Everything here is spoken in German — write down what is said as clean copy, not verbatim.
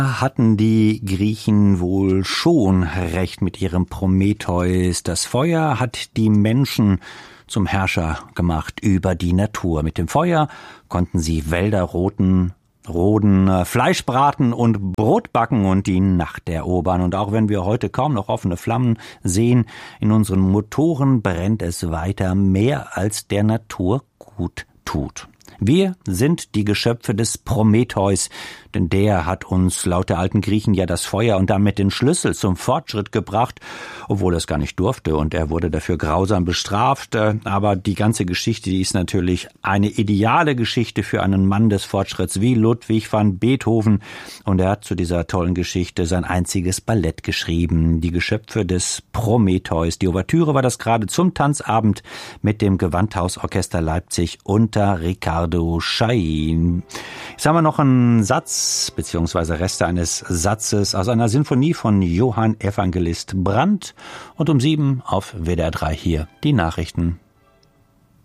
Hatten die Griechen wohl schon recht mit ihrem Prometheus. Das Feuer hat die Menschen zum Herrscher gemacht über die Natur. Mit dem Feuer konnten sie Wälder roden, Fleisch braten und Brot backen und die Nacht erobern. Und auch wenn wir heute kaum noch offene Flammen sehen, in unseren Motoren brennt es weiter, mehr als der Natur gut tut. Wir sind die Geschöpfe des Prometheus, denn der hat uns laut der alten Griechen ja das Feuer und damit den Schlüssel zum Fortschritt gebracht, obwohl er es gar nicht durfte und er wurde dafür grausam bestraft. Aber die ganze Geschichte, die ist natürlich eine ideale Geschichte für einen Mann des Fortschritts wie Ludwig van Beethoven und er hat zu dieser tollen Geschichte sein einziges Ballett geschrieben, die Geschöpfe des Prometheus. Die Ouvertüre war das gerade zum Tanzabend mit dem Gewandhausorchester Leipzig unter Riccardo Chailly. Jetzt haben wir noch einen Satz beziehungsweise Reste eines Satzes aus einer Sinfonie von Johann Evangelist Brand und um 7 auf WDR 3 hier die Nachrichten.